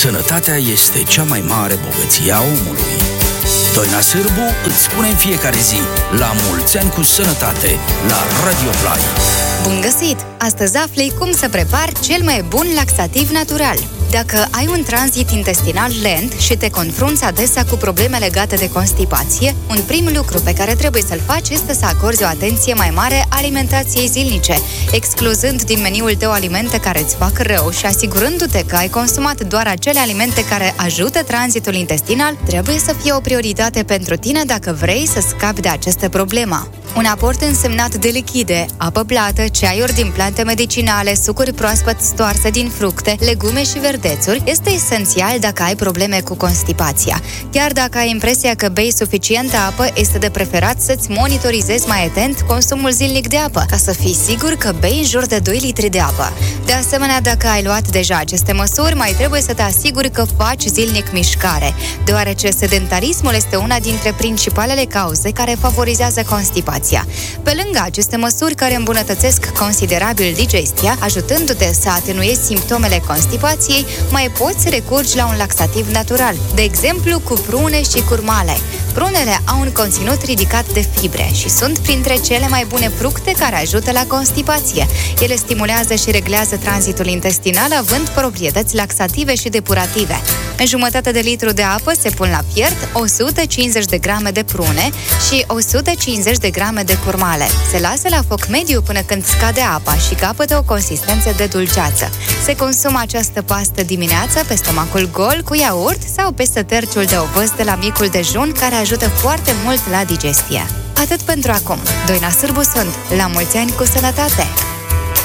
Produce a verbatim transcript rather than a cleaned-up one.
Sănătatea este cea mai mare bogăție a omului. Doina Sârbu îți spune în fiecare zi la mulți ani cu sănătate la Radio Play. Bun găsit! Astăzi afli cum să prepari cel mai bun laxativ natural. Dacă ai un tranzit intestinal lent și te confrunți adesea cu probleme legate de constipație, un prim lucru pe care trebuie să-l faci este să acorzi o atenție mai mare alimentației zilnice, excluzând din meniul tău alimente care îți fac rău și asigurându-te că ai consumat doar acele alimente care ajută tranzitul intestinal, trebuie să fie o prioritate pentru tine dacă vrei să scapi de această problemă. Un aport însemnat de lichide, apă plată, ceaiuri din plante medicinale, sucuri proaspăt stoarse din fructe, legume și verdețuri este esențial dacă ai probleme cu constipația. Chiar dacă ai impresia că bei suficientă apă, este de preferat să-ți monitorizezi mai atent consumul zilnic de apă, ca să fii sigur că bei în jur de doi litri de apă. De asemenea, dacă ai luat deja aceste măsuri, mai trebuie să te asiguri că faci zilnic mișcare, deoarece sedentarismul este una dintre principalele cauze care favorizează constipația. Pe lângă aceste măsuri care îmbunătățesc considerabil digestia, ajutându-te să atenuezi simptomele constipației, mai poți recurgi la un laxativ natural, de exemplu cu prune și curmale. Prunele au un conținut ridicat de fibre și sunt printre cele mai bune fructe care ajută la constipație. Ele stimulează și reglează tranzitul intestinal, având proprietăți laxative și depurative. În jumătate de litru de apă se pun la fiert o sută cincizeci de grame de prune și o sută cincizeci de grame de curmale. Se lasă la foc mediu până când scade apa și capătă o consistență de dulceață. Se consumă această pastă dimineața pe stomacul gol cu iaurt sau peste terciul de ovăz de la micul dejun, care ajută foarte mult la digestie. Atât pentru acum. Doina Sârbu sunt. La mulți ani cu sănătate!